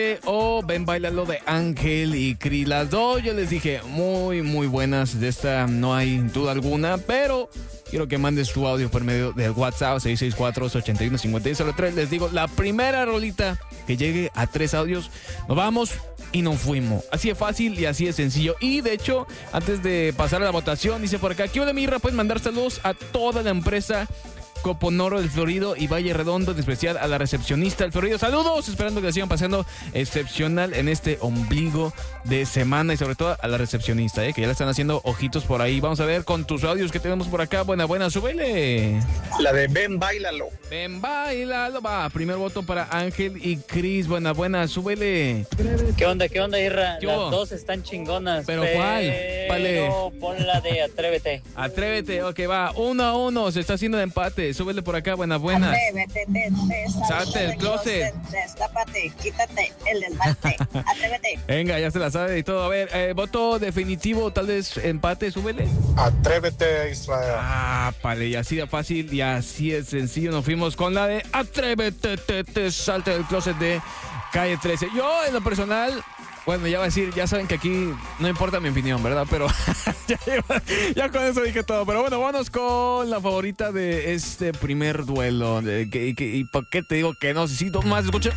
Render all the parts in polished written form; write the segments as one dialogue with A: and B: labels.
A: o Ven Bailalo de Ángel y Cris. Las dos yo les dije muy buenas, de esta no hay duda alguna, pero quiero que mandes tu audio por medio de WhatsApp 664-81-5603. Les digo, la primera rolita que llegue a 3 audios, nos vamos y nos fuimos. Así de fácil y así de sencillo. Y de hecho, antes de pasar a la votación, dice por acá, ¿qué onda, Mirra? Puedes mandar saludos a toda la empresa Coponoro del Florido y Valle Redondo, en especial a la recepcionista del Florido. Saludos, esperando que la sigan pasando excepcional en este ombligo de semana, y sobre todo a la recepcionista, que ya le están haciendo ojitos por ahí. Vamos a ver con tus audios que tenemos por acá. Buena, súbele.
B: La de Ven Bailalo.
A: Ven Bailalo, va. Primer voto para Ángel y Cris. Buena, súbele.
C: ¿Qué onda, Irra?
A: ¿Qué
C: Las
A: hubo?
C: dos están chingonas.
A: ¿Pero cuál? Vale.
C: Pon la de Atrévete.
A: Atrévete, ok, va. 1-1, se está haciendo de empate. Súbele por acá, buenas.
D: Atrévete,
A: Salte del closet.
D: Destápate, quítate el desmante. Atrévete.
A: Venga, ya se la sabe y todo. A ver, voto definitivo, tal vez empate, súbele.
B: Atrévete, Israel.
A: Vale, y así de fácil y así de sencillo nos fuimos con la de Atrévete, salte del closet de Calle 13. Yo, en lo personal, bueno, ya va a decir, ya saben que aquí no importa mi opinión, ¿verdad? Pero ya con eso dije todo. Pero bueno, vamos con la favorita de este primer duelo. ¿Y por qué te digo que no? Si dos más, escucha.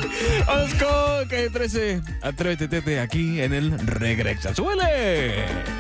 A: Vamos con Calle 13. Atrévete, aquí en el Regrexa. ¡Súbele!